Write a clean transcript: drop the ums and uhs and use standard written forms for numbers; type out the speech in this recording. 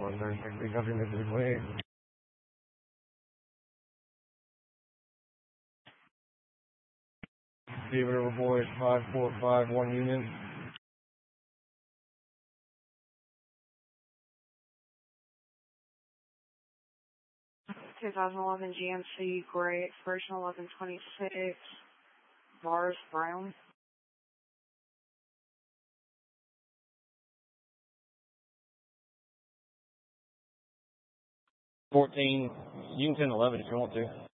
River Boys 5451 unit. 2011 GMC Gray Expression 1126 Mars Brown. 14, you can 10-11 if you want to.